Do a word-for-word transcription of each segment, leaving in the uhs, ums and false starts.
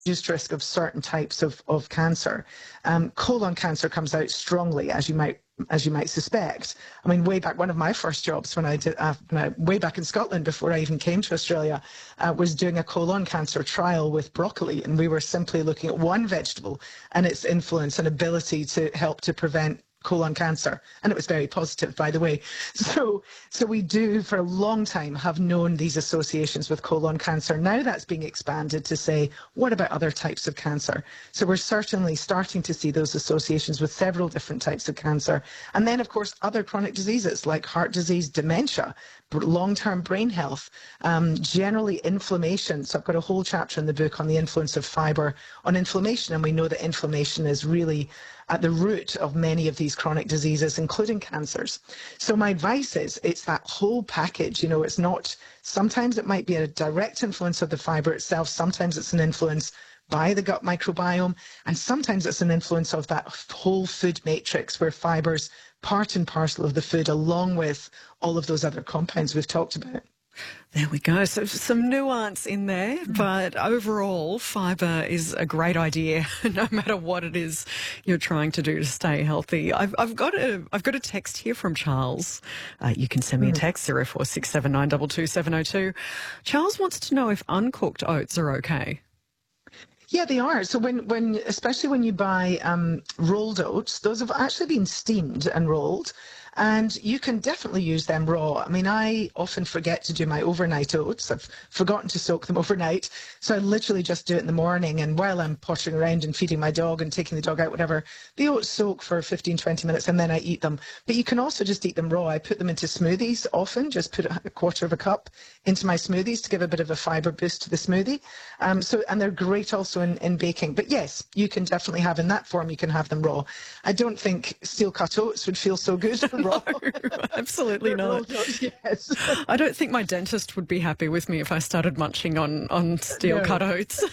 reduced risk of certain types of, of cancer. Um, colon cancer comes out strongly, as you might as you might suspect. I mean, way back, one of my first jobs when I did, uh, way back in Scotland before I even came to Australia, uh, was doing a colon cancer trial with broccoli, and we were simply looking at one vegetable and its influence and ability to help to prevent colon cancer, and it was very positive, by the way. So, so we do, for a long time, have known these associations with colon cancer. Now that's being expanded to say, what about other types of cancer? So we're certainly starting to see those associations with several different types of cancer. And then, of course, other chronic diseases like heart disease, dementia, long-term brain health, um, generally inflammation. So I've got a whole chapter in the book on the influence of fibre on inflammation, and we know that inflammation is really at the root of many of these chronic diseases, including cancers. So my advice is it's that whole package. You know, it's not, sometimes it might be a direct influence of the fibre itself, sometimes it's an influence by the gut microbiome, and sometimes it's an influence of that whole food matrix where fibre's part and parcel of the food, along with all of those other compounds we've talked about. There we go. So some nuance in there, but overall, fibre is a great idea, no matter what it is you're trying to do to stay healthy. I've, I've got a I've got a text here from Charles. Uh, you can send me a text zero four six seven nine two two seven zero two. Charles wants to know if uncooked oats are okay. Yeah, they are. So when, when especially when you buy um, rolled oats, those have actually been steamed and rolled, and you can definitely use them raw. I mean, I often forget to do my overnight oats. I've forgotten to soak them overnight, so I literally just do it in the morning, and while I'm pottering around and feeding my dog and taking the dog out, whatever, the oats soak for fifteen, twenty minutes, and then I eat them. But you can also just eat them raw. I put them into smoothies often, just put a quarter of a cup into my smoothies to give a bit of a fibre boost to the smoothie. Um, so, and they're great also in, in baking. But yes, you can definitely have in that form, you can have them raw. I don't think steel-cut oats would feel so good raw. No, absolutely not. Yes. I don't think my dentist would be happy with me if I started munching on, on steel-cut No. oats.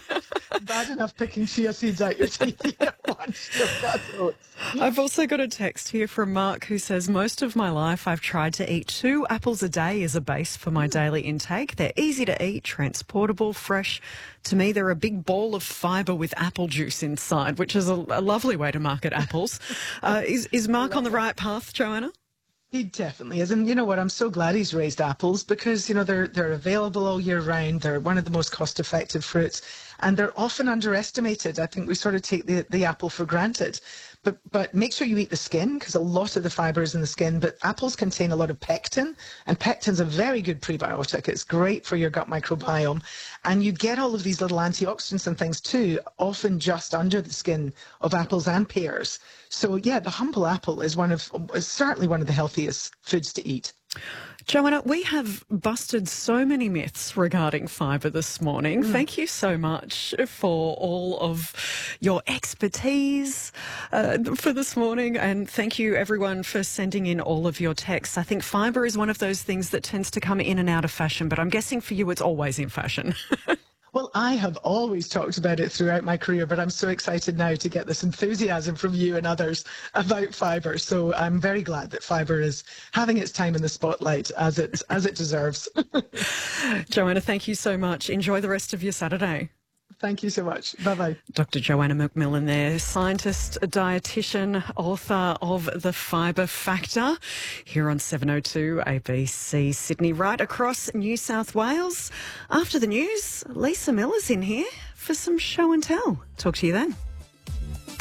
Bad enough picking chia seeds out your teeth. You don't want steel-cut oats. I've also got a text here from Mark who says, most of my life I've tried to eat two apples a day as a base for my daily intake. They're easy to eat, transportable, fresh. To me, they're a big ball of fibre with apple juice inside, which is a, a lovely way to market apples. Uh, is, is Mark on the right path, Joanna? He definitely is. And you know what? I'm so glad he's raised apples because, you know, they're they're available all year round. They're one of the most cost-effective fruits, and they're often underestimated. I think we sort of take the, the apple for granted. But but make sure you eat the skin, because a lot of the fibre is in the skin. But apples contain a lot of pectin, and pectin's a very good prebiotic. It's great for your gut microbiome. And you get all of these little antioxidants and things too, often just under the skin of apples and pears. So yeah, the humble apple is one of is certainly one of the healthiest foods to eat. Joanna, we have busted so many myths regarding fibre this morning. Mm. Thank you so much for all of your expertise uh, for this morning, and thank you everyone for sending in all of your texts. I think fibre is one of those things that tends to come in and out of fashion, but I'm guessing for you it's always in fashion. Well, I have always talked about it throughout my career, but I'm so excited now to get this enthusiasm from you and others about fibre. So I'm very glad that fibre is having its time in the spotlight as it, as it deserves. Joanna, thank you so much. Enjoy the rest of your Saturday. Thank you so much. Bye-bye. Doctor Joanna McMillan there, scientist, dietitian, author of The Fibre Factor, here on seven oh two A B C Sydney, right across New South Wales. After the news, Lisa Miller's in here for some show and tell. Talk to you then.